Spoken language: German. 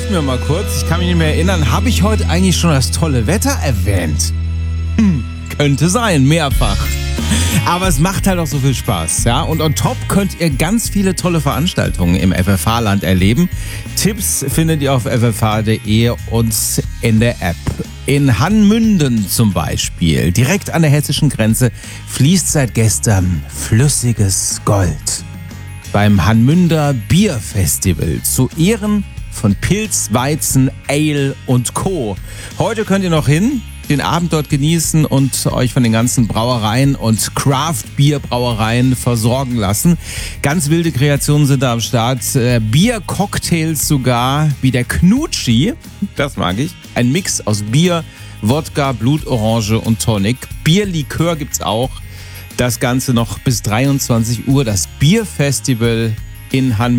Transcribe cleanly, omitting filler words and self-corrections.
helft mir mal kurz. Ich kann mich nicht mehr erinnern. Habe ich heute eigentlich schon das tolle Wetter erwähnt? Könnte sein, mehrfach. Aber es macht halt auch so viel Spaß, ja. Und on top könnt ihr ganz viele tolle Veranstaltungen im FFH-Land erleben. Tipps findet ihr auf ffh.de und in der App. In Hanmünden zum Beispiel, direkt an der hessischen Grenze, fließt seit gestern flüssiges Gold. Beim Hanmünder Bierfestival zu Ehren von Pilz, Weizen, Ale und Co. Heute könnt ihr noch hin, den Abend dort genießen und euch von den ganzen Brauereien und Craft-Bier-Brauereien versorgen lassen. Ganz wilde Kreationen sind da am Start. Bier-Cocktails sogar, wie der Knutschi, das mag ich. Ein Mix aus Bier, Wodka, Blutorange und Tonic. Bierlikör gibt's auch. Das Ganze noch bis 23 Uhr. Das Bierfestival in Hanmünden.